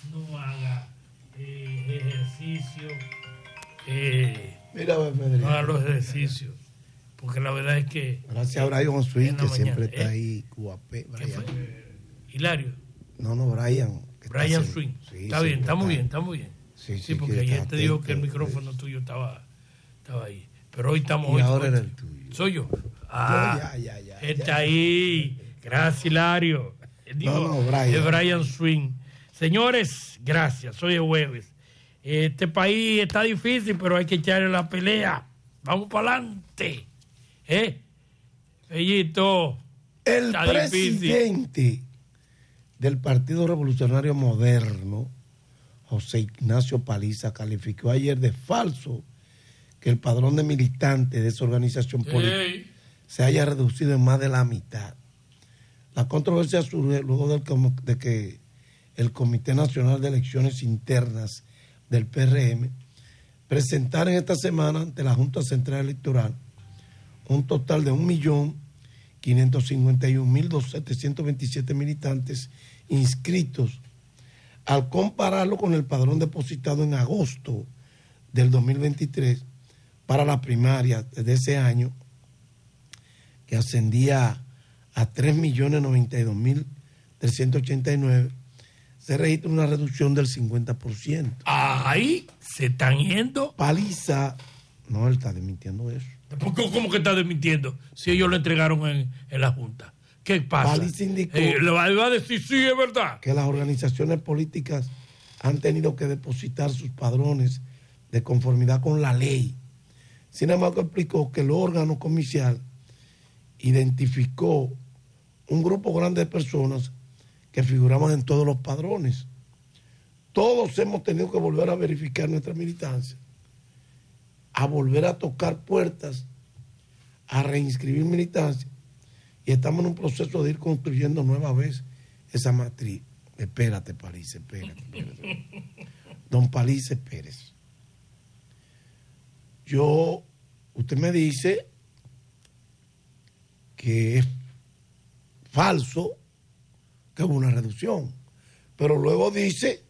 no haga ejercicio. Mira, Pedro. No haga los ejercicios. Porque la verdad es que... Gracias a Brian Swing, que siempre mañana, está ahí, guapé. Hilario. No, Brian. Brian Swing. Sí, está bien, está muy bien, está muy bien. Sí, porque ayer te dijo que el micrófono tuyo estaba ahí. Pero hoy estamos... Y ahora era el tuyo. Soy yo. Ya. Está ahí. Gracias, Hilario. Brian. Es Brian Swing. Señores, gracias. Hoy es jueves. Este país está difícil, pero hay que echarle la pelea. Vamos para adelante. Bellito. El presidente del Partido Revolucionario Moderno, José Ignacio Paliza, calificó ayer de falso que el padrón de militantes de esa organización política se haya reducido en más de la mitad. La controversia surge luego de que el Comité Nacional de Elecciones Internas del PRM presentara esta semana ante la Junta Central Electoral un total de 1.551.727 militantes inscritos, al compararlo con el padrón depositado en agosto del 2023 para la primaria de ese año, que ascendía a 3.092.389, se registra una reducción del 50%. ¡Ay! ¿Se están yendo? Paliza, no, él está desmintiendo eso. ¿Cómo que está desmintiendo? Si ellos lo entregaron en la Junta. ¿Qué pasa? Paliza indicó le va a decir sí, es verdad. Que las organizaciones políticas han tenido que depositar sus padrones de conformidad con la ley. Sin embargo, explicó que el órgano comicial identificó un grupo grande de personas que figuraban en todos los padrones. Todos hemos tenido que volver a verificar nuestra militancia, a volver a tocar puertas, a reinscribir militancia, y estamos en un proceso de ir construyendo nueva vez esa matriz. Espérate, Paliza, espérate. Don Paliza Pérez. Usted me dice que es falso que hubo una reducción, pero luego dice,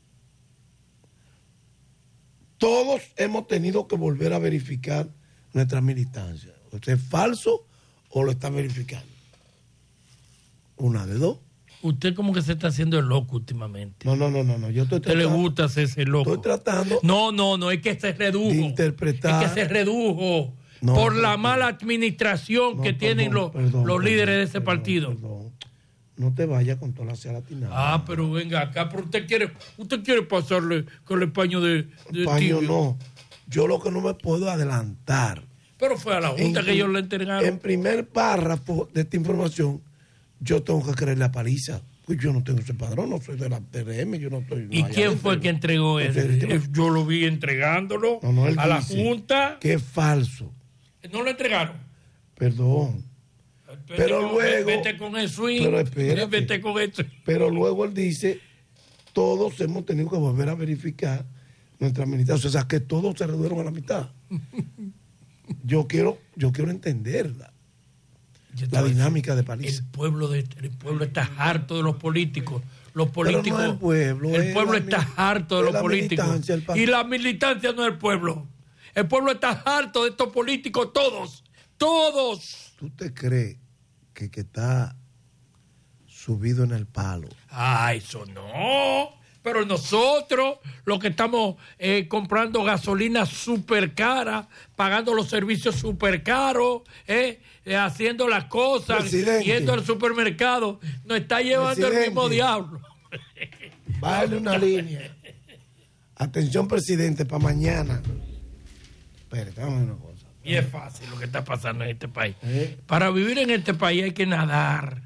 todos hemos tenido que volver a verificar nuestra militancia. ¿Usted es falso o lo está verificando? Una de dos. Usted como que se está haciendo el loco últimamente. No. Yo estoy tratando, ¿Te le gusta hacerse loco? Estoy tratando. No, es que se redujo. De interpretar. Es que se redujo por la mala administración que tienen los líderes de ese partido. Perdón. No te vayas con toda la celatinada. Pero venga acá, pero usted quiere pasarle con el paño de paño tibio. No. Yo lo que no me puedo adelantar. Pero fue a la Junta que ellos le entregaron. En primer párrafo de esta información, yo tengo que creerle a Paliza. Pues yo no tengo ese padrón, no soy de la PRM, yo no estoy... ¿Y quién fue el que entregó eso? Yo lo vi entregándolo a la Junta. Que es falso. ¿No lo entregaron? Perdón. Pero luego... Vete con el swing. Pero espérate. Vete con esto. Pero luego él dice, todos hemos tenido que volver a verificar nuestra militancia. O sea, que todos se redujeron a la mitad. Yo quiero entenderla. La dinámica de Paliza. El pueblo está harto de los políticos. Los políticos. Pero no el pueblo está harto de los políticos. Y la militancia no es el pueblo. El pueblo está harto de estos políticos, todos. ¿Tú te crees que está subido en el palo? Eso no. Pero nosotros, los que estamos comprando gasolina súper cara, pagando los servicios súper caros, haciendo las cosas, Presidente, yendo al supermercado, nos está llevando el mismo diablo. Bájale una línea. Atención, presidente, para mañana. Espérate, vamos a ver una cosa. Y es fácil lo que está pasando en este país. Para vivir en este país hay que nadar,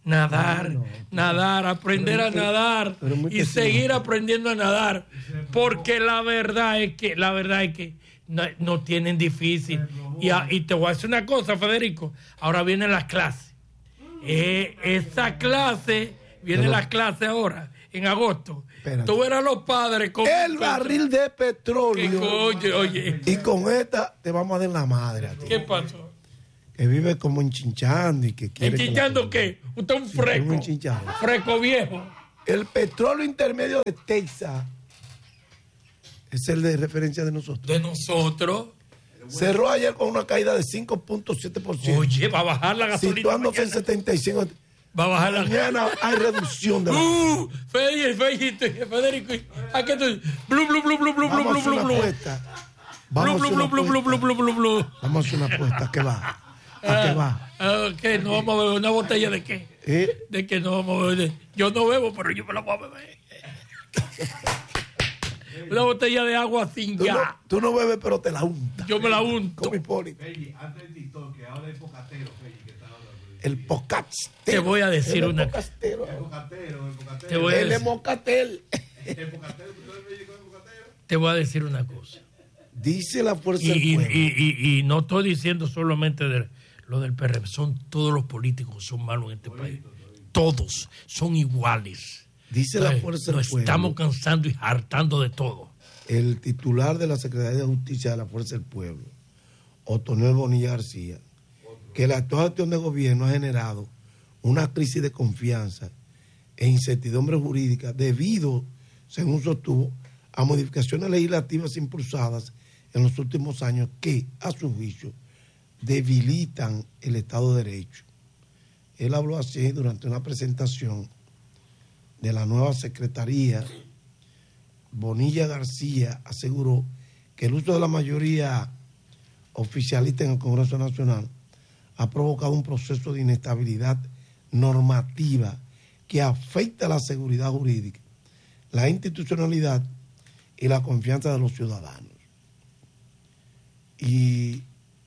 aprender a nadar y seguir aprendiendo a nadar, porque la verdad es que no tienen difícil. Y te voy a decir una cosa, Federico, ahora vienen las clases. Esa clase, vienen las clases ahora, en agosto. Espérate. Tú verás a los padres con el barril de petróleo. Oye. Y con esta te vamos a dar la madre a ti. ¿Qué pasó? Que vive como enchinchando y que quiere... ¿Enchinchando qué? Usted es un freco. Freco viejo. El petróleo intermedio de Texas es el de referencia de nosotros. De nosotros. Cerró ayer con una caída de 5.7%. Oye, va a bajar la gasolina. Situándose en 75. Va a bajar mañana hay reducción de la Federico, ¿a qué tú? Blu, blu, blu, blu, blu, blu, blu, blu, blu. Vamos a hacer una apuesta. ¿A qué va? ¿A qué va? ¿Qué? ¿No vamos a beber una botella de qué? ¿De qué no vamos a beber? Yo no bebo, pero yo me la voy a beber. Una botella de agua sin gas. Tú no bebes, pero te la untas. Yo me la unto. Con Hipólito. Antes del TikTok, que ahora es pocatero, que está ahora. El pocastero. Te voy a decir una. El pocastero. Te voy a decir. El mocatel. Te voy a decir una cosa. Dice la fuerza del pueblo. Y no estoy diciendo solamente de lo del PRM. Son todos los políticos que son malos en este país. Todos son iguales. Dice la fuerza del pueblo. Estamos cansando y hartando de todo. El titular de la Secretaría de Justicia de la Fuerza del Pueblo, Otonel Bonilla García, que la actual gestión de gobierno ha generado una crisis de confianza e incertidumbre jurídica debido, según sostuvo, a modificaciones legislativas impulsadas en los últimos años que, a su juicio, debilitan el Estado de Derecho. Él habló así durante una presentación de la nueva secretaría. Bonilla García aseguró que el uso de la mayoría oficialista en el Congreso Nacional ha provocado un proceso de inestabilidad normativa que afecta la seguridad jurídica, la institucionalidad y la confianza de los ciudadanos. Y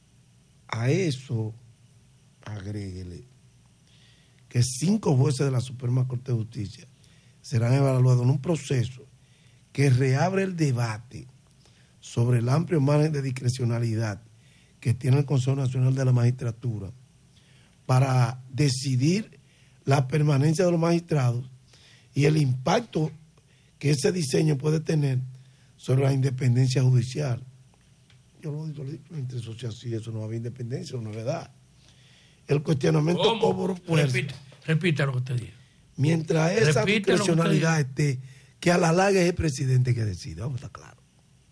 a eso agréguele que 5 jueces de la Suprema Corte de Justicia serán evaluados en un proceso que reabre el debate sobre el amplio margen de discrecionalidad que tiene el Consejo Nacional de la Magistratura para decidir la permanencia de los magistrados y el impacto que ese diseño puede tener sobre la independencia judicial. Yo lo he dicho, mientras eso sea así, eso no va a haber independencia, no es verdad. El cuestionamiento cobró fuerza. Repita lo que usted dijo. Mientras esa discrecionalidad esté, que a la larga es el presidente que decide, vamos a estar claros.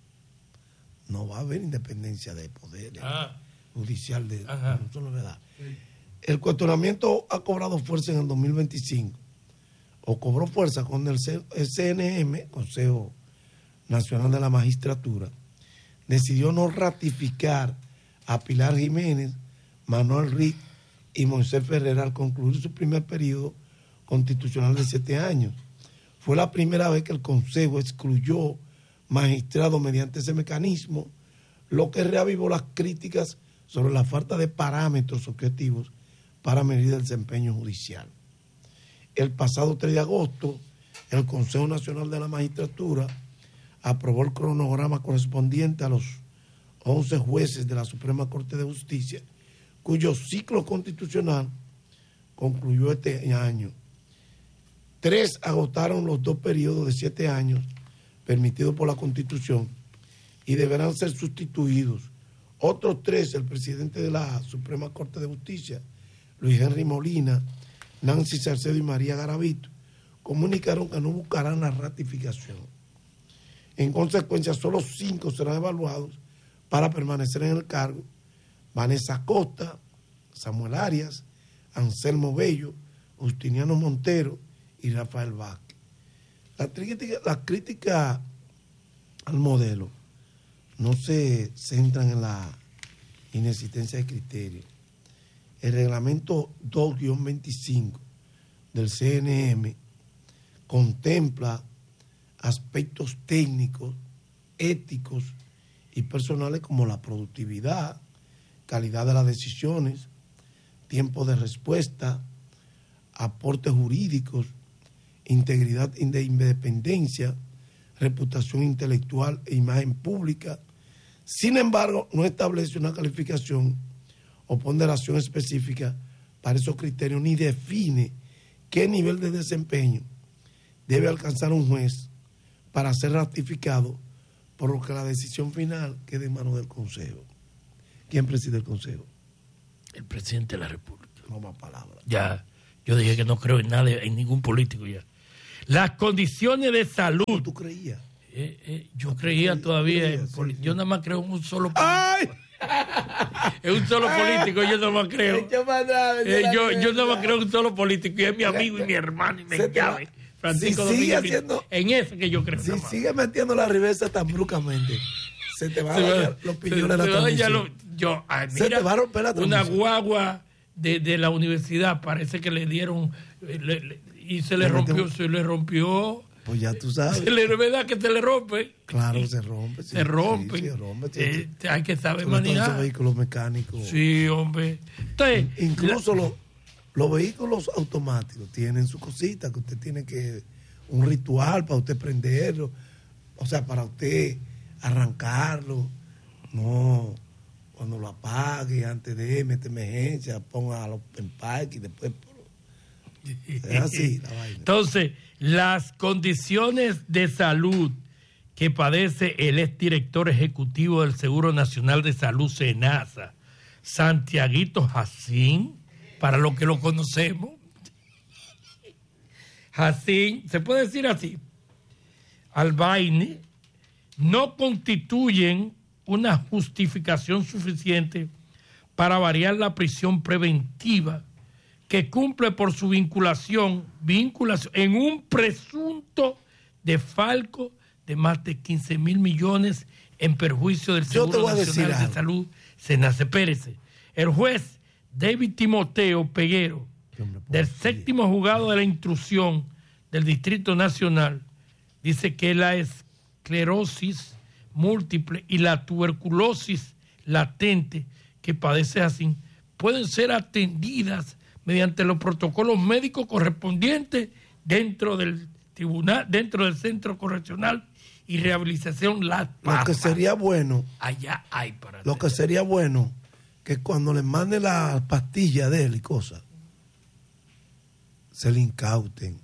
No va a haber independencia de poder judicial, eso no es verdad. El cuestionamiento ha cobrado fuerza en el 2025, o cobró fuerza cuando el CNM, Consejo Nacional de la Magistratura, decidió no ratificar a Pilar Jiménez, Manuel Rick y Moisés Ferrer al concluir su primer periodo constitucional de 7 años. Fue la primera vez que el Consejo excluyó magistrados mediante ese mecanismo, lo que reavivó las críticas sobre la falta de parámetros objetivos para medir el desempeño judicial. El pasado 3 de agosto, el Consejo Nacional de la Magistratura aprobó el cronograma correspondiente a los 11 jueces de la Suprema Corte de Justicia, cuyo ciclo constitucional concluyó este año. 3 agotaron los 2 periodos de 7 años permitidos por la Constitución y deberán ser sustituidos. Otros 3, el presidente de la Suprema Corte de Justicia, Luis Henry Molina, Nancy Salcedo y María Garavito, comunicaron que no buscarán la ratificación. En consecuencia, solo 5 serán evaluados para permanecer en el cargo: Vanessa Costa, Samuel Arias, Anselmo Bello, Justiniano Montero y Rafael Vázquez. La crítica al modelo no se centran en la inexistencia de criterios. El reglamento 2-25 del CNM contempla aspectos técnicos, éticos y personales como la productividad, calidad de las decisiones, tiempo de respuesta, aportes jurídicos, integridad e independencia, reputación intelectual e imagen pública. Sin embargo, no establece una calificación o ponderación específica para esos criterios, ni define qué nivel de desempeño debe alcanzar un juez para ser ratificado, por lo que la decisión final quede en manos del Consejo. ¿Quién preside el Consejo? El presidente de la República. No más palabras. Ya, yo dije que no creo en nada, en ningún político ya. Las condiciones de salud. ¿Tú creías? Yo creía todavía. Yo nada más creo en un solo político. ¡Ay! Es un solo político, yo nada más creo. Yo nada más creo en un solo político y es mi amigo y mi hermano y me llave. Francisco Domínguez. En ese que yo creo. Si sigue metiendo la reversa tan bruscamente, se te va a dañar los piñones de la transmisión. Se te va a romper la transmisión. Una guagua de la universidad parece que le dieron y se le rompió. Pues ya tú sabes. ¿Es verdad que se le rompe? Claro, se rompe. Sí, se rompe. Sí. Hay que saber manejar. Esos vehículos mecánicos. Sí, hombre. Entonces, incluso los vehículos automáticos tienen su cosita que usted tiene que... Un ritual para usted prenderlo. O sea, para usted arrancarlo. No, cuando lo apague, antes de meter emergencia, ponga en parque y después... Es así la vaina. Entonces, las condiciones de salud que padece el exdirector ejecutivo del Seguro Nacional de Salud, SENASA, Santiaguito Jacín, para los que lo conocemos, Jacín, se puede decir así, Albaine, no constituyen una justificación suficiente para variar la prisión preventiva que cumple por su vinculación en un presunto desfalco de más de 15 mil millones en perjuicio del Seguro Nacional de Salud, SENASA. Pérez. El juez David Timoteo Peguero, del séptimo juzgado de la instrucción del Distrito Nacional, dice que la esclerosis múltiple y la tuberculosis latente que padece así pueden ser atendidas mediante los protocolos médicos correspondientes dentro del tribunal, dentro del Centro Correccional y Rehabilitación Las Palmas. Lo que sería bueno, allá hay para lo que sería bueno, que cuando le mande la pastilla de él y cosas, se le incauten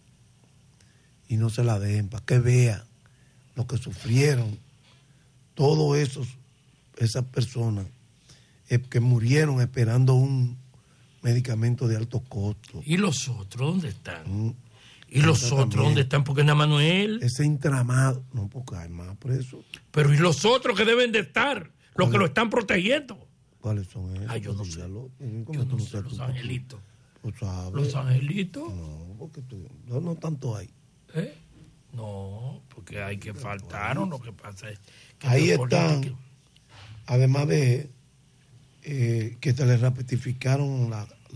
y no se la den, para que vea lo que sufrieron todos esas personas que murieron esperando un medicamentos de alto costo. ¿Y los otros dónde están? ¿Y los otros también dónde están? Porque nada más no es él. Ese entramado, no, porque hay más presos. Pero ¿y los otros que deben de estar? Los que lo están protegiendo. ¿Cuáles son ellos? Yo no sé. Yo no sé, los angelitos. ¿Los angelitos? No, porque no tanto hay. No, porque hay que faltaron, lo que pasa es que ahí están, además de que se les ratificaron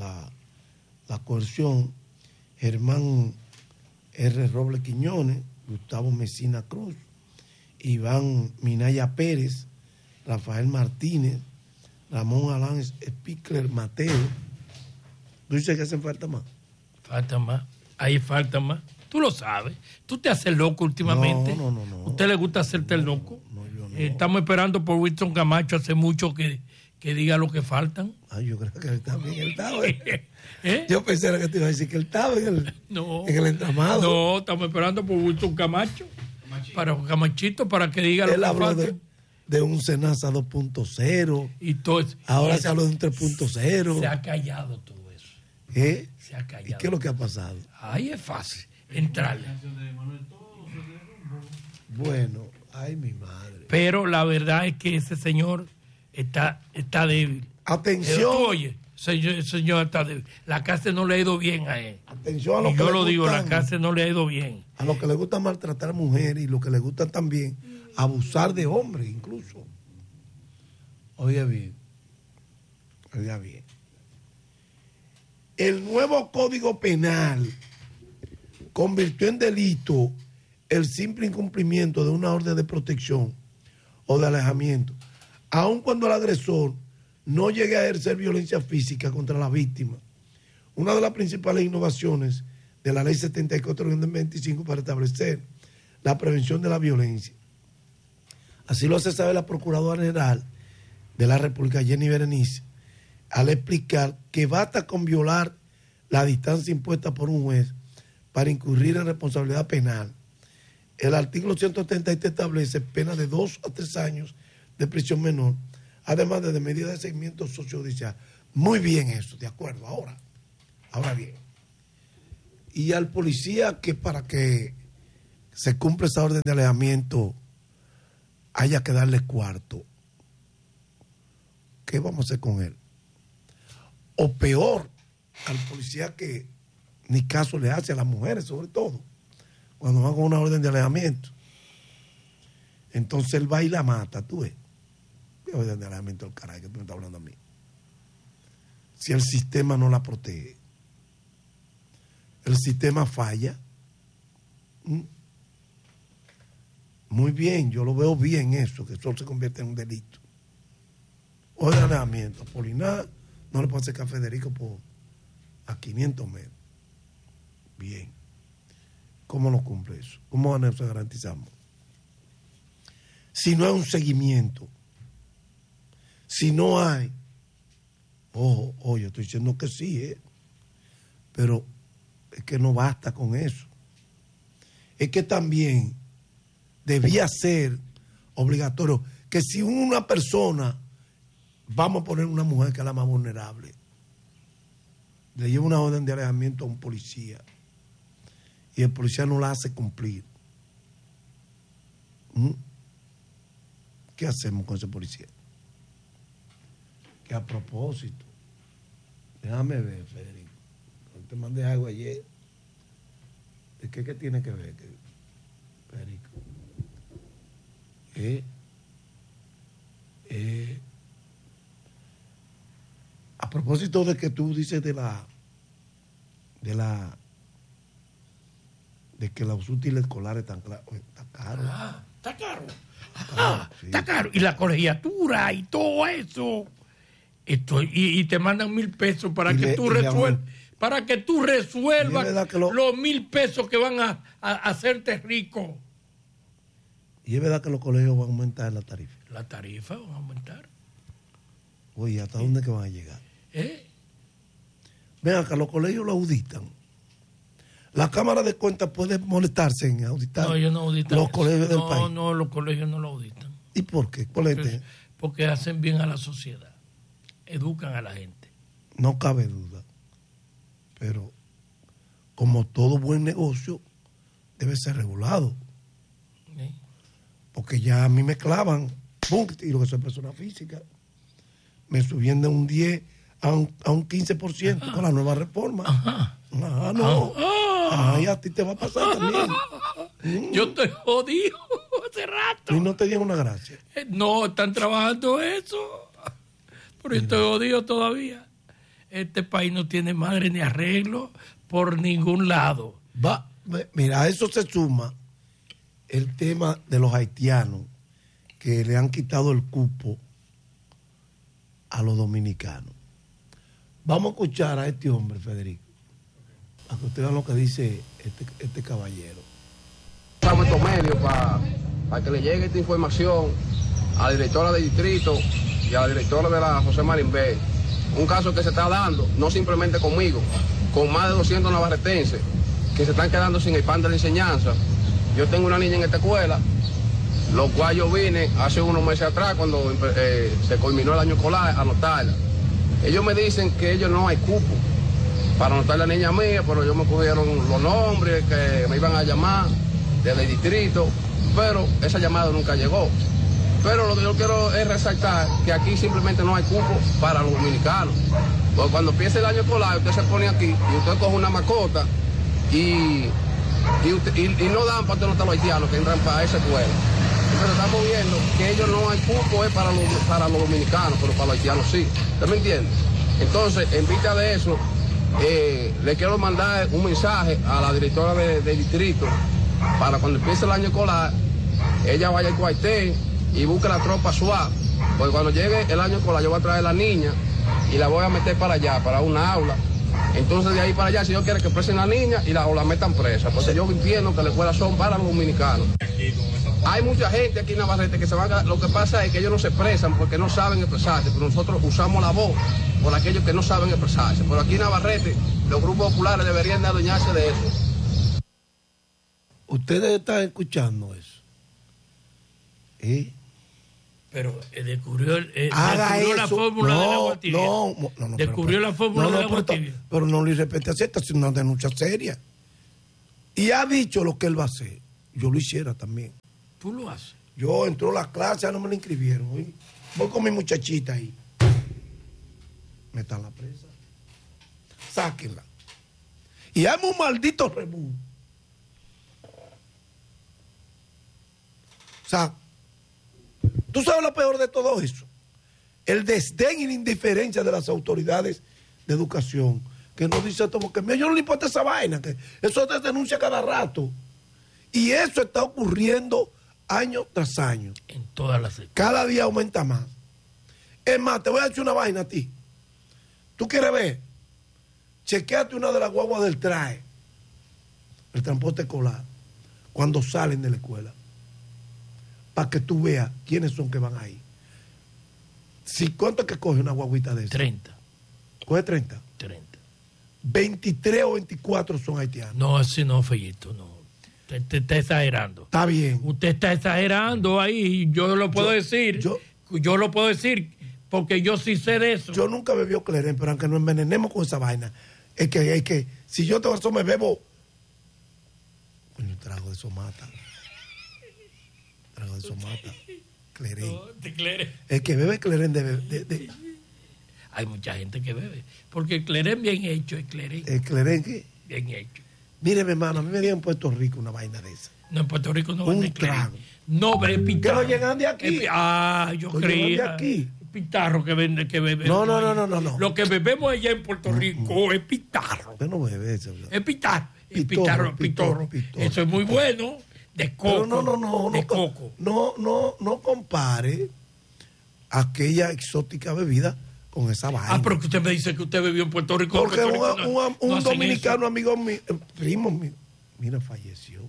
la coerción, Germán R. Robles Quiñones, Gustavo Mesina Cruz, Iván Minaya Pérez, Rafael Martínez, Ramón Alán Spickler Mateo. ¿Tú dices que hacen falta más? Falta más, ahí falta más. Tú lo sabes, tú te haces loco últimamente. No. ¿Usted le gusta hacerte el loco? No, yo no. Estamos esperando por Winston Camacho hace mucho que diga lo que faltan. Yo creo que él estaba. Yo pensé que te iba a decir que él estaba en el entramado. No, estamos esperando por Winston Camacho. Camachito, para que diga lo que falta. Él habló de un SENASA 2.0. Y todo eso. Ahora se habló de un 3.0. Se ha callado todo eso. Se ha callado. ¿Y qué es lo que ha pasado? Ahí es fácil entrarle. Bueno, ay mi madre. Pero la verdad es que ese señor está débil. Atención. Oye, ese señor está débil. La cárcel no le ha ido bien a él. Atención a lo y que yo lo digo, la cárcel no le ha ido bien. A los que les gusta maltratar a mujeres y los que les gusta también abusar de hombres incluso. Oiga bien. El nuevo Código Penal convirtió en delito el simple incumplimiento de una orden de protección o de alejamiento, aun cuando el agresor no llegue a ejercer violencia física contra la víctima. Una de las principales innovaciones de la Ley 74/25 para establecer la prevención de la violencia. Así lo hace saber la Procuradora General de la República, Jenny Berenice, al explicar que basta con violar la distancia impuesta por un juez para incurrir en responsabilidad penal. El artículo 133 establece pena de 2 a 3 años de prisión menor, además de medidas de seguimiento sociojudicial. Muy bien eso, de acuerdo, ahora bien. Y al policía que para que se cumpla esa orden de alejamiento haya que darle cuarto, ¿qué vamos a hacer con él? O peor, al policía que ni caso le hace a las mujeres, sobre todo, cuando van con una orden de alejamiento. Entonces él va y la mata, tú ves. ¿Qué orden de alejamiento del caray que tú me estás hablando a mí? Si el sistema no la protege, el sistema falla. Muy bien, yo lo veo bien eso, que eso se convierte en un delito. Orden de alejamiento, Apolinar no le puede hacer a Federico a 500 metros. Bien. ¿Cómo lo cumple eso? ¿Cómo nos garantizamos? Si no hay un seguimiento, si no hay, yo estoy diciendo que sí, pero es que no basta con eso. Es que también debía ser obligatorio que si una persona, vamos a poner una mujer que es la más vulnerable, le lleva una orden de alejamiento a un policía y el policía no la hace cumplir, ¿qué hacemos con ese policía? Que a propósito, déjame ver, Federico, te mandé algo ayer. ¿De qué tiene que ver, Federico? A propósito de que tú dices de que los útiles escolares están caros. Está caro. Sí. Está caro. Y la colegiatura y todo eso. Y te mandan 1,000 pesos para que tú resuelvas. Para que tú resuelvas los 1,000 pesos que van a hacerte rico. Y es verdad que los colegios van a aumentar la tarifa. La tarifa va a aumentar. Oye, ¿hasta dónde que van a llegar? Ven acá, los colegios lo auditan. La Cámara de Cuentas puede molestarse en auditar. No, ellos no auditan los colegios del país. No, los colegios no lo auditan. ¿Y por qué? Porque hacen bien a la sociedad. Educan a la gente. No cabe duda. Pero como todo buen negocio, debe ser regulado. ¿Sí? Porque ya a mí me clavan, ¡pum!, y lo que soy persona física. Me subían de un 10 a un 15% Ajá. con la nueva reforma. Ajá. No. Ay, a ti te va a pasar también. Yo estoy jodido hace rato. Y no te dieron una gracia. No, están trabajando eso. Pero yo estoy jodido todavía. Este país no tiene madre ni arreglo por ningún lado. Mira, a eso se suma el tema de los haitianos que le han quitado el cupo a los dominicanos. Vamos a escuchar a este hombre, Federico, a que usted vea lo que dice este caballero. Usamos estos medios para que le llegue esta información a la directora del distrito y a la directora de la José Marimbé. Un caso que se está dando, no simplemente conmigo, con más de 200 navarretenses que se están quedando sin el pan de la enseñanza. Yo tengo una niña en esta escuela, lo cual yo vine hace unos meses atrás, cuando se culminó el año escolar, a anotarla. Ellos me dicen que ellos no hay cupo para anotar la niña mía, pero ellos me cogieron los nombres que me iban a llamar desde el distrito, pero esa llamada nunca llegó. Pero lo que yo quiero es resaltar que aquí simplemente no hay cupo para los dominicanos. Porque cuando empieza el año escolar, usted se pone aquí y usted coge una mascota y no dan para usted notar los haitianos que entran para esa escuela. Entonces estamos viendo que ellos no hay cupo para los dominicanos, pero para los haitianos sí. ¿Usted me entiende? Entonces, en vista de eso, le quiero mandar un mensaje a la directora del distrito para cuando empiece el año escolar, ella vaya al cuartel y busque la tropa suave. Porque cuando llegue el año escolar, yo voy a traer a la niña y la voy a meter para allá, para una aula. Entonces, de ahí para allá, si yo quiero que presen a la niña o la metan presa, porque yo entiendo que las escuelas son para los dominicanos. Hay mucha gente aquí en Navarrete que se van a... Lo que pasa es que ellos no se expresan porque no saben expresarse, pero nosotros usamos la voz por aquellos que no saben expresarse. Pero aquí en Navarrete, los grupos populares deberían de adueñarse de eso. Ustedes están escuchando eso. Pero descubrió la fórmula del agua tibia. No, descubrió la fórmula del agua tibia. Pero no le respete a esta, sino una denuncia seria. y ha dicho lo que él va a hacer, yo lo hiciera también. ¿Tú lo haces? Yo entró a la clase, ya no me la inscribieron. Voy con mi muchachita ahí. Metan la presa. Sáquenla. Y hazme un maldito rebú. O sea, tú sabes lo peor de todo eso. El desdén y la indiferencia de las autoridades de educación, que nos dice como que a mí no le importa esa vaina, que eso te denuncia cada rato. Y eso está ocurriendo año tras año. En todas las escuelas. Cada día aumenta más. Es más, te voy a decir una vaina a ti. ¿Tú quieres ver? Chequéate una de las guaguas del TRAE, el transporte escolar, cuando salen de la escuela, para que tú veas quiénes son que van ahí. Si, ¿cuánto es que coge una guaguita de esa? 30. ¿Coge 30? 30. 23 o 24 son haitianos. No, así no, Fellito, no. Usted está exagerando. Está bien. Usted está exagerando ahí. Yo lo puedo decir. Yo lo puedo decir porque yo sí sé de eso. Yo nunca bebí Cleren, pero aunque nos envenenemos con esa vaina, es que si yo te eso me bebo, coño, trago de eso mata. Trago de eso mata. Cleren. No, de Cleren. El que bebe Cleren Hay mucha gente que bebe. Porque el Cleren bien hecho, el Cleren. ¿El Cleren qué? Bien hecho. Mire, mi hermano, a mí me dio en Puerto Rico una vaina de esa. No, en Puerto Rico no Un venden Cleren. trago. No, pero es pitarro. ¿Que lo llegan de aquí? Yo ¿Lo creía. llegan de aquí? Pitarro que vende, que bebe. No. Lo que bebemos allá en Puerto Rico es pitarro. Usted no bebe eso. Es pitarro. Pitorro. Eso es muy bueno. De coco. Pero de coco. No compare aquella exótica bebida con esa vaina. Pero que usted me dice que usted bebió en Puerto Rico. Porque un dominicano, eso. amigo mío, primo mío, mira, falleció.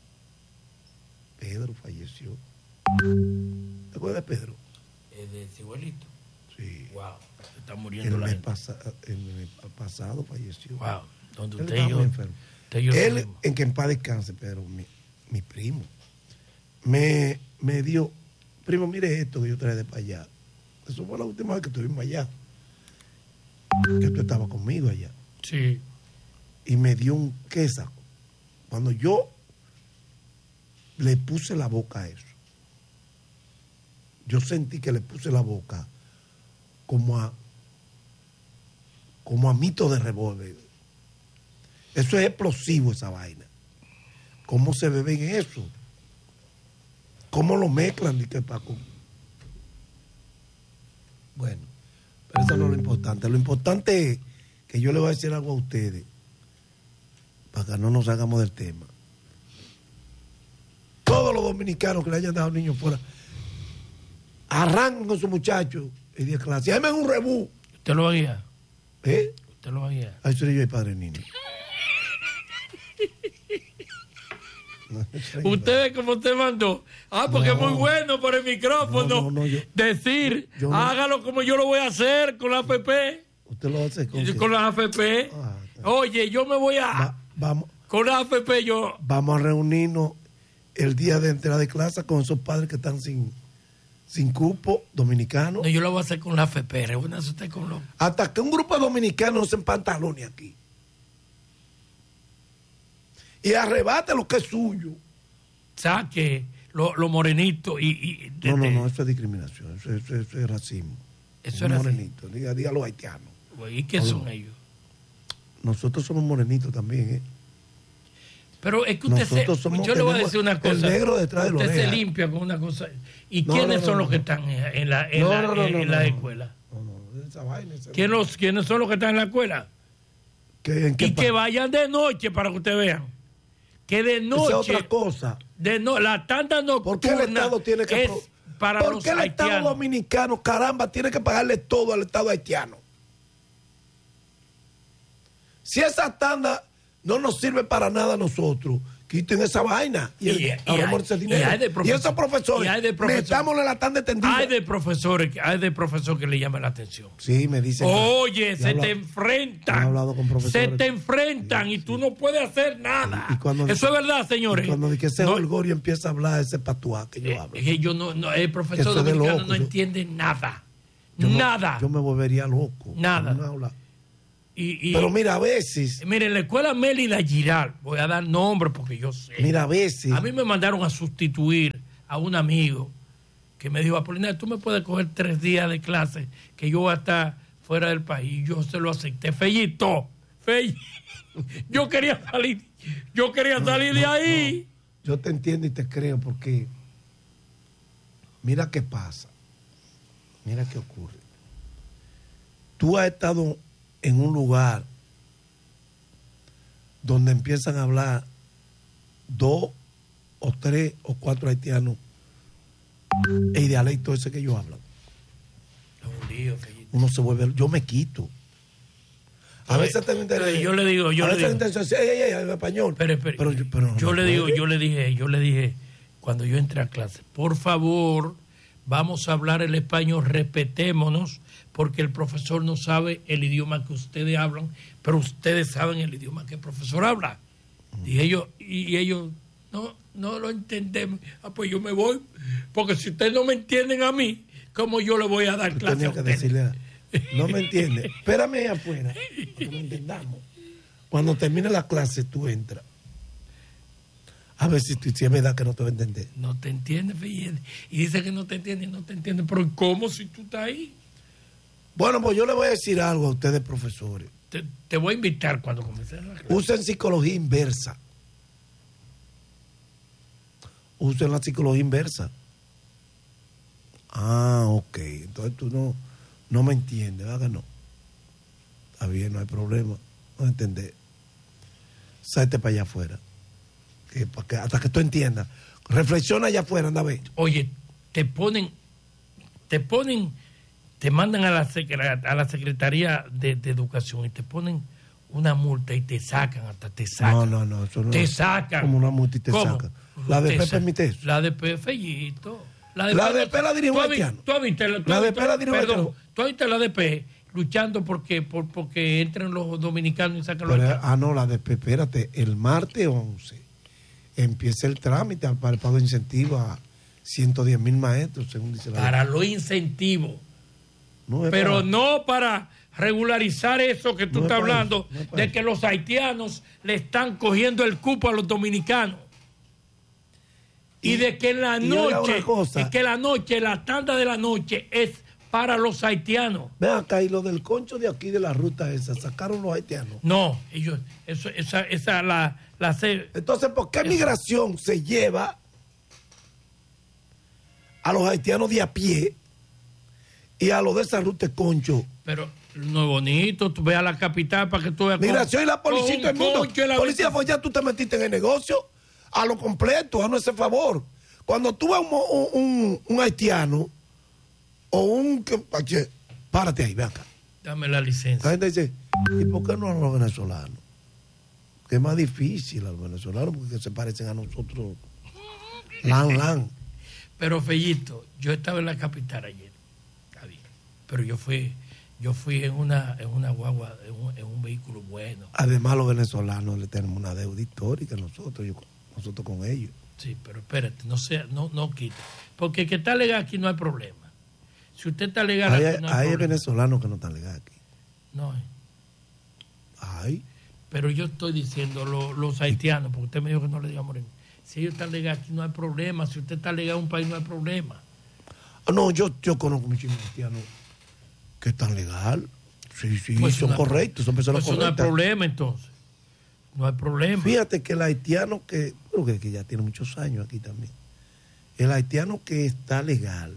Pedro falleció. ¿Te acuerdas de Pedro? De Ciguelito. Sí. Wow. Se está muriendo la gente. El mes pasado falleció. Wow. Donde Él usted estaba y yo. muy enfermo. Él, en que en paz descanse, Pedro, mi primo, me dio, primo, mire esto que yo traje de para allá. Eso fue la última vez que estuvimos allá. Que tú estabas conmigo allá. Sí. Y me dio un queso. Cuando yo le puse la boca a eso, yo sentí que le puse la boca como a mito de revólver. Eso es explosivo, esa vaina. ¿Cómo se beben eso? ¿Cómo lo mezclan? Paco? Bueno, pero eso no es lo importante. Lo importante es que yo le voy a decir algo a ustedes para que no nos hagamos del tema. Todos los dominicanos que le hayan dado niños fuera, arrancan con sus muchachos el día de clase. Dame un rebú. ¿Usted lo haría? ¿Eh? ¿Usted lo haría? Ahí soy yo el padre niño. Usted ve cómo te mandó. Porque es muy bueno por el micrófono. Decir, yo hágalo como yo lo voy a hacer con la AFP. ¿Usted lo hace con la AFP? Oye, yo me voy a... vamos. Con la AFP yo... Vamos a reunirnos el día de entrada de clase con esos padres que están sin cupo dominicanos. No, yo lo voy a hacer con la AFP. Reúnase usted con los... Hasta que un grupo de dominicanos no se pantalones aquí. Y arrebate lo que es suyo. Saque lo morenito y No, eso es discriminación, eso es racismo. Eso es morenito, diga los haitianos. ¿Y qué son ellos? Nosotros somos morenitos también, ¿eh? Pero es que usted yo le voy a decir una cosa. El negro detrás de los Usted se limpia con una cosa. ¿Y quiénes son los que están en la escuela? Esa vaina. ¿Quiénes son los que están en la escuela? Que vayan de noche para que usted vean. Que de noche. Esa es otra cosa. La tanda nocturna. ¿Por qué el Estado tiene que es para ¿Por los qué el haitianos? Estado dominicano, caramba, tiene que pagarle todo al Estado haitiano? Si esa tanda no nos sirve para nada a nosotros, quiten esa vaina y ahorremos ese dinero. Y esos profesores, metámosle la tanda tendida. Hay de profesores que le llaman la atención. Sí, me dicen. Oye, te enfrentan. He hablado con profesores. Se te enfrentan y tú no puedes hacer nada. Eso es verdad, señores. Cuando ese Golgorio empieza a hablar ese patuá que yo hablo. El profesor dominicano no entiende nada. Nada. Yo me volvería loco. Nada. Pero mira, a veces... Mire, en la escuela Mélida Giral, voy a dar nombre porque yo sé. Mira, a veces... A mí me mandaron a sustituir a un amigo que me dijo, Apolinar, tú me puedes coger 3 días de clase que yo voy a estar fuera del país. Yo se lo acepté. Fellito. Yo quería salir de ahí. No. Yo te entiendo y te creo porque mira qué pasa. Mira qué ocurre. Tú has estado en un lugar donde empiezan a hablar 2 o 3 o 4 haitianos el dialecto ese que ellos hablan. Uno se vuelve, yo me quito. A veces tengo interés. Yo le digo, español. Pero yo le dije cuando yo entré a clase, por favor, vamos a hablar el español, respetémonos, porque el profesor no sabe el idioma que ustedes hablan, pero ustedes saben el idioma que el profesor habla. Y ellos no lo entendemos. Pues yo me voy, porque si ustedes no me entienden a mí, ¿cómo yo le voy a dar clase a ustedes? No me entiendes. Espérame ahí afuera, para que lo entendamos. Cuando termine la clase, tú entras. A ver si es verdad que no te va a entender. No te entiende, fíjate. Y dice que no te entiende. Pero ¿cómo si tú estás ahí? Bueno, pues yo le voy a decir algo a ustedes, profesores. Te voy a invitar cuando comiences la clase. Usen psicología inversa. Usen la psicología inversa. Ah, ok. Entonces tú no me entiendes, ¿verdad? No. Está bien, no hay problema. No entender. Salte para allá afuera. Hasta que tú entiendas. Reflexiona allá afuera, anda a ver. Oye, te mandan a la Secretaría de Educación y te ponen una multa y te sacan, No, eso no. Te sacan. Como una multa y te ¿Cómo? sacan. ¿La ADP permite eso? La ADP, Fellito. La ADP la dirige un haitiano. ¿Tú has visto la ADP luchando porque entren los dominicanos y sacan los haitianos? No, la ADP, espérate, el martes 11 empieza el trámite para el pago de incentivos a 110,000 maestros, según dice la para los incentivos. Pero no para regularizar eso que tú estás hablando, de que los haitianos le están cogiendo el cupo a los dominicanos. Y de que en la noche, la tanda de la noche es para los haitianos. Ven acá, y lo del concho de aquí de la ruta esa, ¿sacaron los haitianos? No, ellos, esa la Entonces, ¿por qué migración se lleva a los haitianos de a pie y a los de esa ruta de concho? Pero no es bonito, tú ve a la capital para que tú veas. Migración y la policía y todo el mundo. Policía, pues ya tú te metiste en el negocio a lo completo, haznos ese favor. Cuando tú ves un haitiano o párate ahí, ve acá. Dame la licencia. La gente dice, ¿y por qué no a los venezolanos? Que es más difícil a los venezolanos porque se parecen a nosotros. Pero Fellito, yo estaba en la capital ayer, pero yo fui en una guagua, en un vehículo bueno. Además, los venezolanos le tenemos una deuda histórica nosotros con ellos. Sí, pero espérate, no quita. Porque que está legal aquí no hay problema. Si usted está legal aquí no hay hay problema. venezolanos que no están legal aquí. No hay. Hay. Pero yo estoy diciendo los haitianos, porque usted me dijo que no le diga Moreno. Si ellos están legal aquí no hay problema. Si usted está legal en un país no hay problema. No, yo conozco muchísimos haitianos que están legal. Sí, pues son correctos, son personas correctas. No hay problema entonces. No hay problema. Fíjate que el haitiano que ya tiene muchos años aquí también, el haitiano que está legal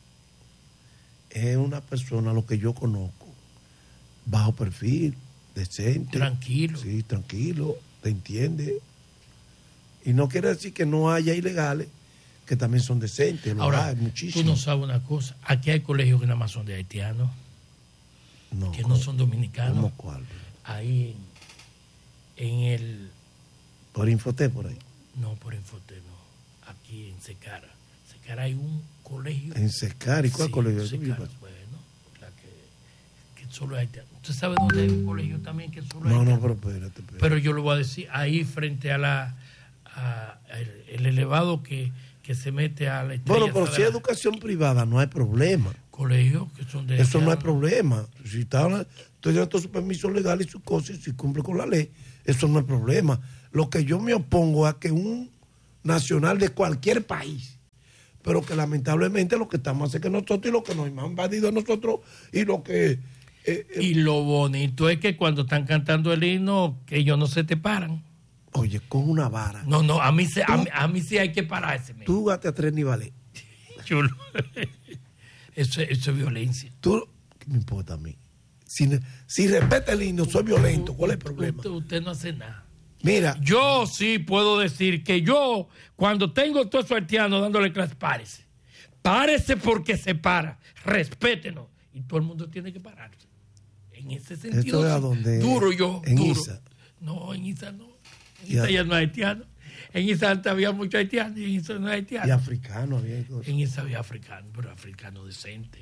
es una persona, lo que yo conozco, bajo perfil, decente. Tranquilo. Sí, tranquilo, te entiende. Y no quiere decir que no haya ilegales, que también son decentes. Ahora, hay muchísimos. Tú no sabes una cosa. Aquí hay colegios que nada más son de haitianos, que no son dominicanos. ¿Cómo cuál? Ahí en el... ¿Por Infotep por ahí? No, por Infotep no. Aquí en Secara. Secara hay un colegio. ¿En Secara? ¿Y cuál colegio? Secara, bueno, la que solo hay haitianos. ¿Usted sabe dónde hay un colegio también que solo hay haitianos? No, pero espérate. Pero yo lo voy a decir, ahí frente a el elevado que que se mete a la Bueno, pero si es educación privada, no hay problema. Colegios que son de eso no hay problema. Si usted tiene todo su permiso legal y sus cosas, y si cumple con la ley, eso no es problema. Lo que yo me opongo es a que un nacional de cualquier país, pero que lamentablemente lo que estamos haciendo que nosotros y lo que nos han invadido a nosotros y lo que... y lo bonito es que cuando están cantando el himno, que ellos no se te paran. Oye, con una vara. No, a mí sí hay que pararse. Tú vas a 3 niveles. Chulo. Eso es violencia. ¿Qué me importa a mí? Si respeta el himno, soy violento. ¿Cuál es el problema? Usted no hace nada. Mira. Yo sí puedo decir que yo, cuando tengo todo eso haitiano dándole clase, párese. Párese porque se para. Respétenos. Y todo el mundo tiene que pararse. En ese sentido. ¿Esto es a dónde? Duro yo. En duro. Isa. No, en Isa no. En Isa ya no es haitiano. En Isa antes había muchos haitianos y en Isa no es haitiano. Y africano había. En Isa había africano, pero africano decente.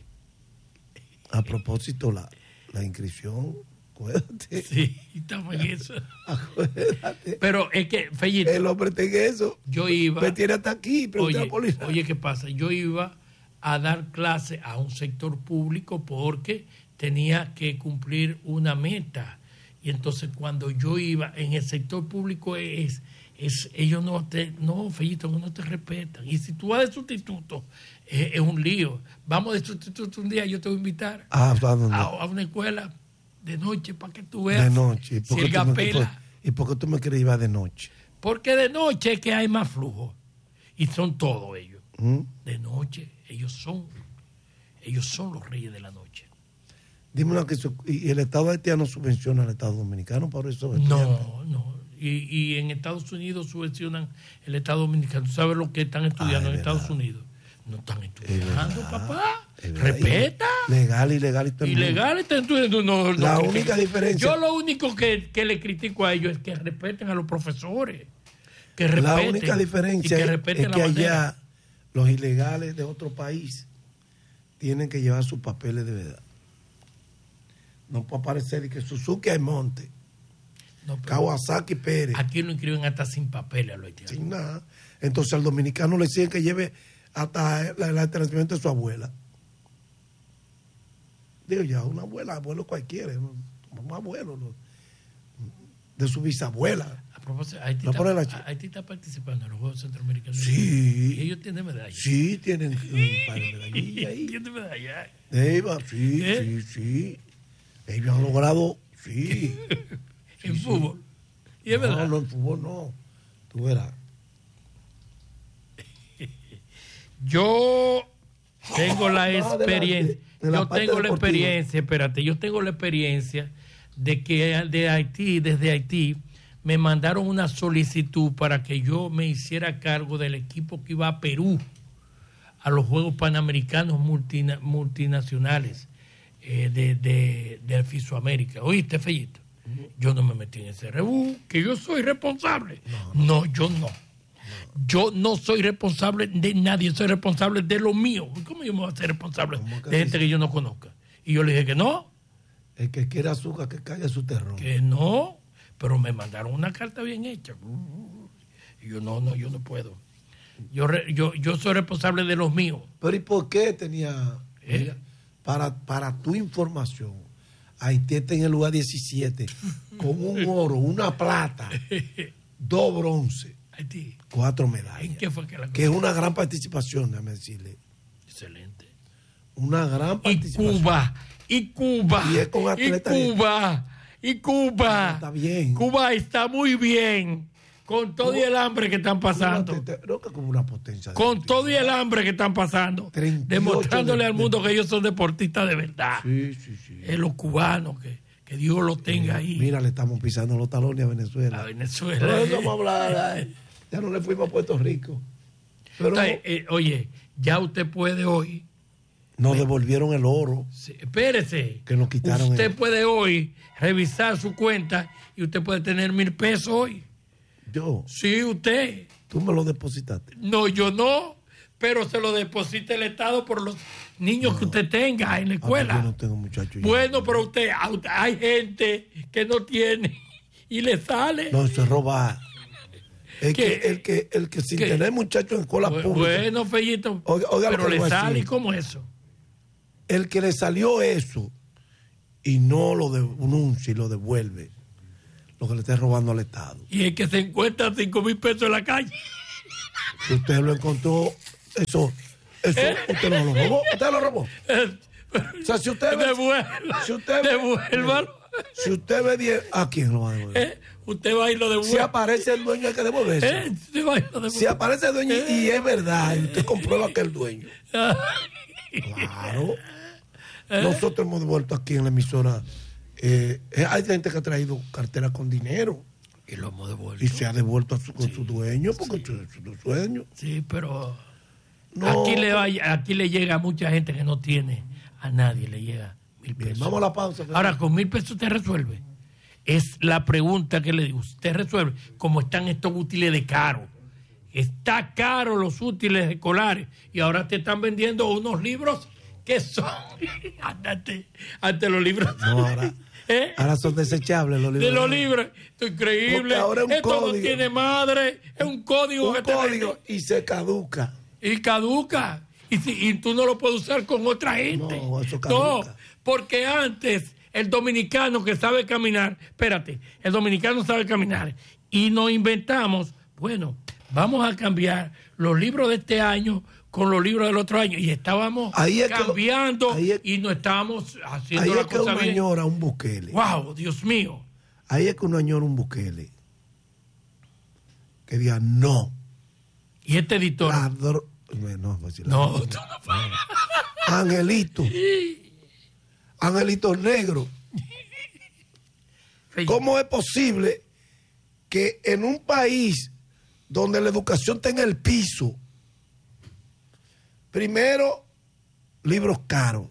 A propósito, la inscripción, acuérdate. Sí, estamos en eso. Acuérdate. Pero es que, Fellito, el hombre está en eso. Yo iba. Me tiene hasta aquí. Oye, ¿qué pasa? Yo iba a dar clase a un sector público porque tenía que cumplir una meta. Y entonces cuando yo iba en el sector público ellos Fellito, no te respetan. Y si tú vas de sustituto, es un lío. Vamos de sustituto un día, yo te voy a invitar a una escuela de noche para que tú veas. De noche. Si el gapela. ¿Y por qué tú me quieres llevar de noche? Porque de noche es que hay más flujo. Y son todos ellos. De noche, ellos son los reyes de la noche. Dime una cosa, ¿y el Estado haitiano subvenciona al Estado dominicano para eso? No. Y en Estados Unidos subvencionan el Estado dominicano. ¿Tú sabes lo que están estudiando en Estados Unidos? No están estudiando, papá. Respeta. Legal, ilegal. Ilegal están estudiando. No, la única diferencia. Yo lo único que le critico a ellos es que respeten a los profesores. Que respeten. La única diferencia es que allá los ilegales de otro país tienen que llevar sus papeles de verdad. No puede aparecer que Suzuki hay monte. No, Kawasaki Pérez. Aquí lo inscriben hasta sin papeles a los haitianos. Sin nada. Entonces al dominicano le exigen que lleve hasta el nacimiento de su abuela. Digo ya, una abuelo cualquiera, un abuelo, ¿no? De su bisabuela. A propósito, Haití está participando en los Juegos Centroamericanos. Sí. Y ellos tienen medallas. Sí, tienen un par de medallas ahí. ¿Tienen medallas? Sí. Ellos han logrado, sí. ¿En fútbol? ¿Y es verdad? No, en fútbol no. Tú verás. Yo tengo la experiencia. Yo tengo la experiencia de que desde Haití me mandaron una solicitud para que yo me hiciera cargo del equipo que iba a Perú a los Juegos Panamericanos multinacionales de Fisoamérica. ¿Oíste, Fellito? Yo no me metí en ese rebú, que yo soy responsable. No, yo no. Yo no soy responsable de nadie, soy responsable de lo mío. ¿Cómo yo me voy a ser responsable de gente que yo no conozca? Y yo le dije que no. El que quiera azúcar, que caiga su terror. Que no, pero me mandaron una carta bien hecha. Y yo yo no puedo. Yo soy responsable de los míos. Pero ¿y por qué tenía... Para tu información, Haití está en el lugar 17 con un oro, una plata, 2 bronce, Haití. 4 medallas. ¿En qué fue que es una gran participación, déjame decirle. Excelente. Una gran participación. Y Cuba. Y es con atletas. Y Cuba. Está bien. Cuba está muy bien. Con todo y el hambre que están pasando. Creo que como una potencia. Con todo y el hambre que están pasando. Demostrándole al mundo que ellos son deportistas de verdad. Sí. Es los cubanos, que Dios los tenga ahí. Mira, le estamos pisando los talones a Venezuela. Vamos a hablar. Ya no le fuimos a Puerto Rico. Pero, oye, ya usted puede hoy. Nos devolvieron el oro. Sí, espérese. Que nos quitaron. Usted puede hoy revisar su cuenta y usted puede tener 1,000 pesos hoy. ¿Yo? Sí, usted. ¿Tú me lo depositaste? No, yo no, pero se lo deposita el Estado por los niños que usted tenga en la escuela. Yo no tengo muchachos. Bueno, pero usted, hay gente que no tiene y le sale. No, eso es robar. El que sin tener muchachos en escuela pública. Bueno, Fellito, oiga pero le sale decir. como eso. El que le salió eso y no lo denuncia y lo devuelve, lo que le está robando al Estado. Y el que se encuentra 5,000 pesos en la calle. Si usted lo encontró, eso usted no lo robó. Usted lo robó. O sea, si usted ve, devuélvalo. Si usted ve 10, ¿a quién lo va a devolver? Usted va y lo devuelve. Si aparece el dueño, hay que devolverse. Usted va y lo devuelve. Si aparece el dueño y es verdad, y usted comprueba que es el dueño. Claro. Nosotros hemos devuelto aquí en la emisora. Hay gente que ha traído carteras con dinero. Y lo hemos devuelto. Y se ha devuelto con su dueño, porque es su dueño. Sí, pero no. Aquí le llega a mucha gente que no tiene, a nadie le llega 1,000 pesos. Bien, vamos a la pausa. Ahora, con 1,000 pesos usted resuelve. Es la pregunta que le digo. Usted resuelve cómo están estos útiles de caro. Está caro los útiles escolares y ahora te están vendiendo unos libros que son ante los libros. No, ahora son desechables los libros. De los libros. Esto es increíble. Ahora es un Esto código. No tiene madre. Es un código. Un código y se caduca. Y caduca. Y tú no lo puedes usar con otra gente. No, eso caduca. No, porque antes el dominicano que sabe caminar, el dominicano sabe caminar y nos inventamos, bueno, vamos a cambiar los libros de este año con los libros del otro año y estábamos cambiando y no estábamos haciendo la cosa bien. Ahí es que uno añora un Bukele. Wow, Dios mío. Ahí es que uno añora un Bukele que diga no. Y este editor. No. Angelito negro. ¿Cómo es posible que en un país donde la educación está en el piso, primero libros caros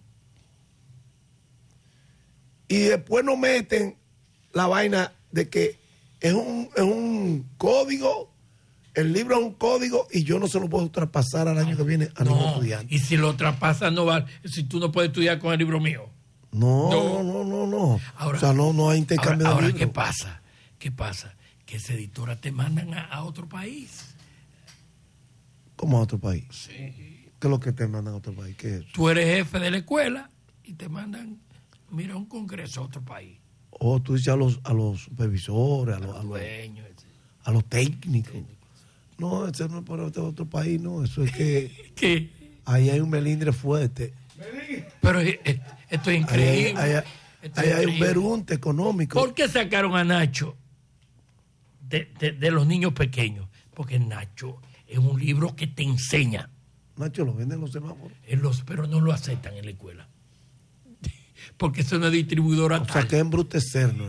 y después nos meten la vaina de que es un código, el libro es un código y yo no se lo puedo traspasar al año que viene a ningún estudiante? Y si lo traspasas no vale, si tú no puedes estudiar con el libro mío. No. Ahora, o sea, no hay intercambio de libros. ¿Qué pasa? Que esa editora te mandan a otro país. ¿Cómo a otro país? Sí. ¿Qué es lo que te mandan a otro país? ¿Qué es eso? Tú eres jefe de la escuela y te mandan, mira, a un congreso a otro país. O tú dices a los supervisores, a los dueños, a los técnicos. No, ese no es para otro país, no. Eso es que ¿qué? Ahí hay un melindre fuerte. Pero esto es increíble. Ahí hay un berunte económico. ¿Por qué sacaron a Nacho de los niños pequeños? Porque Nacho es un libro que te enseña. Nacho lo venden en los semáforos. Pero no lo aceptan en la escuela. Porque es una distribuidora. O sea, que es embrutecernos.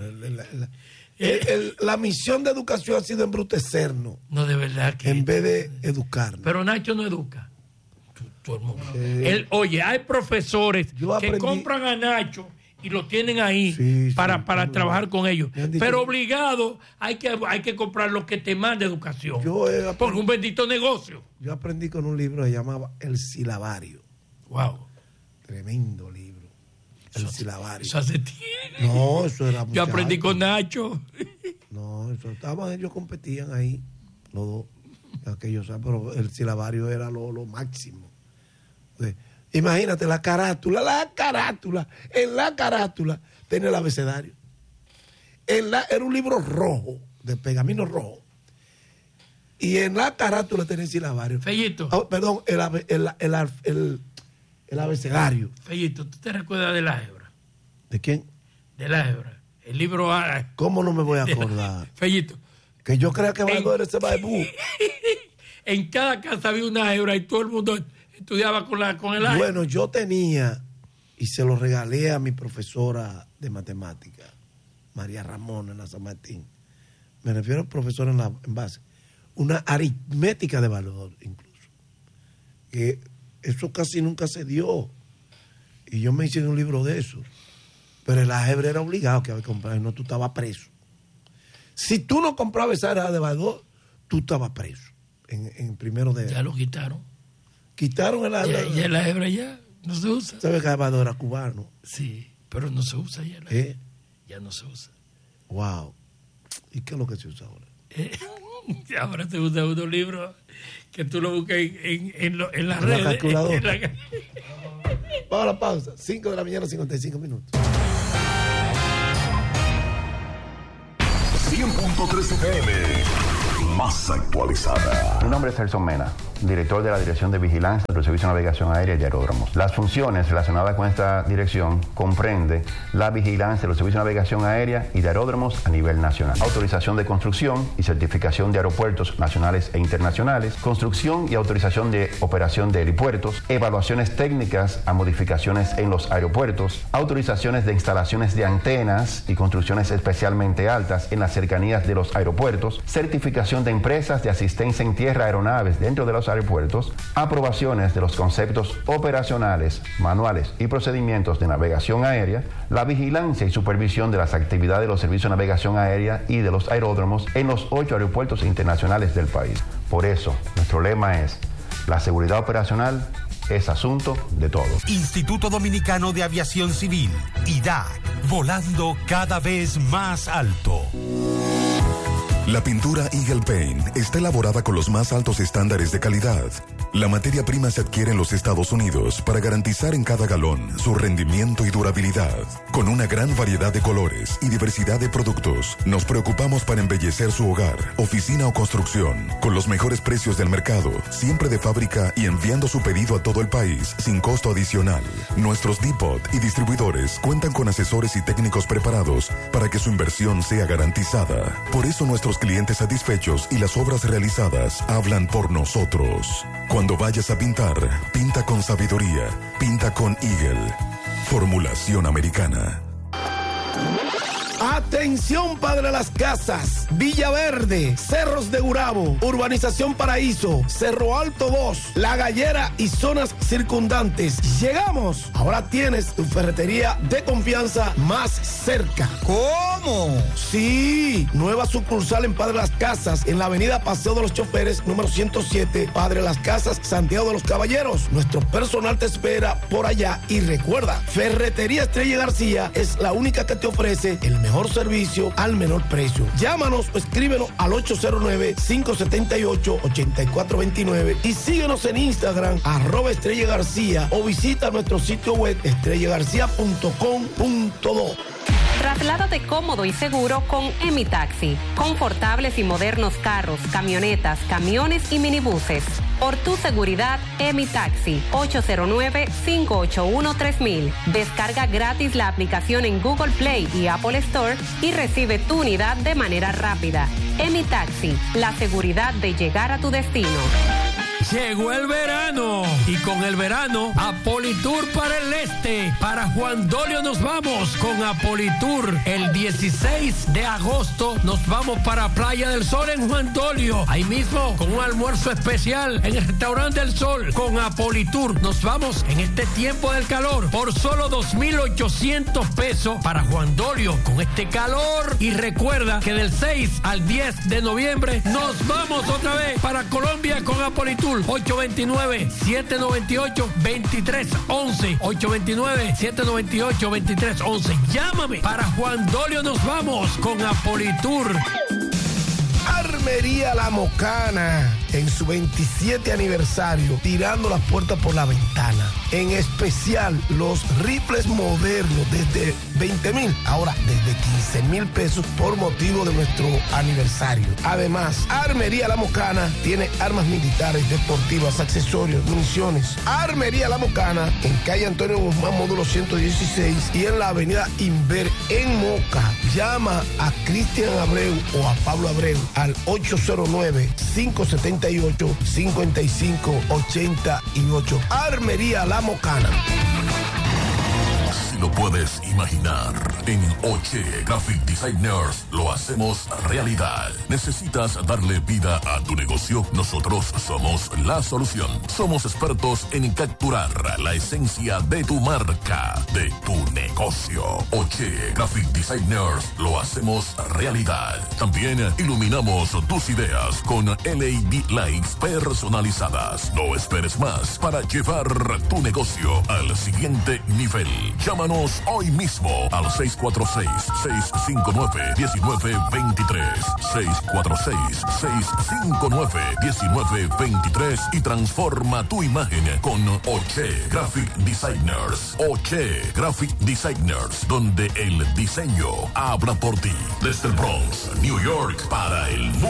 La misión de educación ha sido embrutecernos. No, de verdad que. En vez de educarnos. Pero Nacho no educa. Todo el mundo. Oye, hay profesores que compran a Nacho y lo tienen ahí para trabajar con ellos. Pero obligado hay que comprar lo que te manda educación. Porque un bendito negocio. Yo aprendí con un libro que se llamaba El Silabario. Wow. Tremendo libro. El Silabario. Eso hace tiempo. No, eso era Yo aprendí con Nacho. No, ellos competían ahí, los dos. Pero el Silabario era lo máximo. Imagínate la carátula. En la carátula tenía el abecedario. Era un libro rojo, de pergamino rojo. Y en la carátula tenía el silabario. Fellito. Perdón, el abecedario. Fellito, ¿tú te recuerdas de la hebra? ¿De quién? De la hebra. El libro. ¿Cómo no me voy a acordar? Fellito. Que yo creía que Valdo era ese baibú. En cada casa había una hebra y todo el mundo estudiaba con el aire. Bueno, yo tenía, y se lo regalé a mi profesora de matemáticas, María Ramón en la San Martín. Me refiero a profesora en base. Una aritmética de valor, incluso. Que eso casi nunca se dio. Y yo me hice un libro de eso. Pero el álgebra era obligado que había que comprar, no, tú estabas preso. Si tú no comprabas esa área de valor, tú estabas preso. En primero de... Ya lo quitaron. Quitaron el álgebra. Ya el álgebra ya no se usa. ¿Sabes que Valdo era cubano? Sí, pero no se usa ya. Ya no se usa. Wow. ¿Y qué es lo que se usa ahora? Ahora se usa unos libros que tú lo buscas en las redes. Vamos a la pausa. 5 de la mañana, 55 minutos. 100.3 FM, más actualizada. Mi nombre es Celso Mena, director de la Dirección de Vigilancia del Servicio de Navegación Aérea y Aeródromos. Las funciones relacionadas con esta dirección comprende la vigilancia de los servicios de navegación aérea y de aeródromos a nivel nacional, autorización de construcción y certificación de aeropuertos nacionales e internacionales, construcción y autorización de operación de helipuertos, evaluaciones técnicas a modificaciones en los aeropuertos, autorizaciones de instalaciones de antenas y construcciones especialmente altas en las cercanías de los aeropuertos, certificación de empresas de asistencia en tierra a aeronaves dentro de los aeropuertos, aprobaciones de los conceptos operacionales, manuales y procedimientos de navegación aérea, la vigilancia y supervisión de las actividades de los servicios de navegación aérea y de los aeródromos en los 8 aeropuertos internacionales del país. Por eso, nuestro lema es: la seguridad operacional es asunto de todos. Instituto Dominicano de Aviación Civil, IDAC, volando cada vez más alto. La pintura Eagle Paint está elaborada con los más altos estándares de calidad. La materia prima se adquiere en los Estados Unidos para garantizar en cada galón su rendimiento y durabilidad. Con una gran variedad de colores y diversidad de productos, nos preocupamos para embellecer su hogar, oficina o construcción, con los mejores precios del mercado, siempre de fábrica y enviando su pedido a todo el país sin costo adicional. Nuestros depot y distribuidores cuentan con asesores y técnicos preparados para que su inversión sea garantizada. Por eso nuestros clientes satisfechos y las obras realizadas hablan por nosotros. Cuando vayas a pintar, pinta con sabiduría, pinta con Eagle. Formulación americana. Atención, padre de las casas, Villa Verde, Cerros de Gurabo, Urbanización Paraíso, Cerro Alto 2, La Gallera y zonas circundantes. Llegamos. Ahora tienes tu ferretería de confianza más cerca. ¿Cómo? Sí, nueva sucursal en Padre de las Casas, en la avenida Paseo de los Choferes, número 107, Padre de las Casas, Santiago de los Caballeros. Nuestro personal te espera por allá y recuerda, Ferretería Estrella García es la única que te ofrece el mejor servicio al menor precio. Llámanos o escríbenos al 809-578-8429 y síguenos en Instagram, @Estrella García, o visita nuestro sitio web estrellagarcía.com.do. Trasládate cómodo y seguro con Emitaxi. Confortables y modernos carros, camionetas, camiones y minibuses. Por tu seguridad, Emitaxi. 809-581-3000. Descarga gratis la aplicación en Google Play y Apple Store y recibe tu unidad de manera rápida. Emitaxi, la seguridad de llegar a tu destino. Llegó el verano y con el verano Apolitour para el este. Para Juan Dolio nos vamos con Apolitour. El 16 de agosto nos vamos para Playa del Sol en Juan Dolio. Ahí mismo con un almuerzo especial en el Restaurante del Sol con Apolitour. Nos vamos en este tiempo del calor por solo 2,800 pesos para Juan Dolio con este calor. Y recuerda que del 6 al 10 de noviembre nos vamos otra vez para Colombia con Apolitour. 829-798-2311. 829-798-2311. Llámame. Para Juan Dolio nos vamos con Apolitour. Armería La Mocana, en su 27 aniversario, tirando las puertas por la ventana. En especial, los rifles modernos desde 20,000, ahora desde 15,000 pesos por motivo de nuestro aniversario. Además, Armería La Mocana tiene armas militares, deportivas, accesorios, municiones. Armería La Mocana, en calle Antonio Guzmán, módulo 116, y en la avenida Inver, en Moca. Llama a Cristian Abreu o a Pablo Abreu al 809-578-5588. Armería La Mocana. Si lo puedes imaginar, en Oche Graphic Designers lo hacemos realidad. ¿Necesitas darle vida a tu negocio? Nosotros somos la solución. Somos expertos en capturar la esencia de tu marca, de tu negocio. Oche Graphic Designers lo hacemos realidad. También iluminamos tus ideas con LED lights personalizadas. No esperes más para llevar tu negocio al siguiente nivel. Llama Llámanos hoy mismo al 646-659-1923. 646-659-1923 y transforma tu imagen con Oche Graphic Designers. Oche Graphic Designers, donde el diseño habla por ti. Desde el Bronx, New York, para el mundo.